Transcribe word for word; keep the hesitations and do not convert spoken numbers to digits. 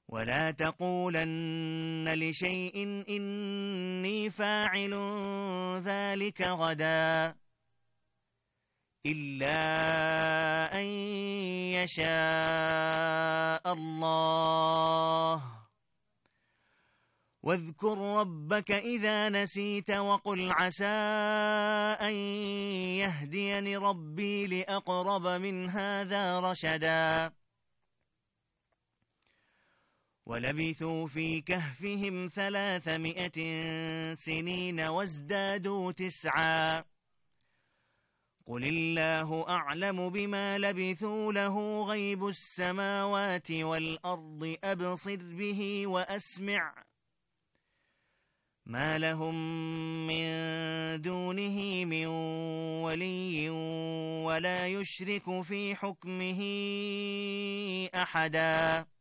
ولا تقولن لشيء إني فاعل ذلك غدا إلا أن يشاء الله واذكر ربك إذا نسيت وقل عسى أن يهديني ربي لأقرب من هذا رشدا ولبثوا في كهفهم ثلاثمائة سنين وازدادوا تسعا قل الله أعلم بما لبثوا له غيب السماوات والأرض أبصر به وأسمع ما لهم من دونه من ولي ولا يشرك في حكمه أحدا.